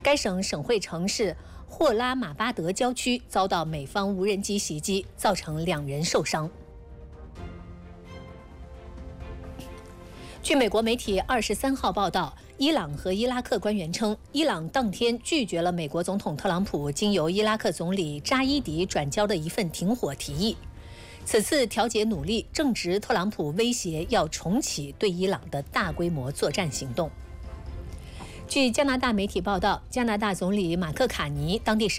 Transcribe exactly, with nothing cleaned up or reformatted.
该省省会城市霍拉马巴德郊区遭到美方无人机袭击，造成两人受伤。据美国媒体二十三号报道，伊朗和伊拉克官员称，伊朗当天拒绝了美国总统特朗普经由伊拉克总理扎伊迪转交的一份停火提议。此次调解努力正值特朗普威胁要重启对伊朗的大规模作战行动。据加拿大媒体报道，加拿大总理马克卡尼当地时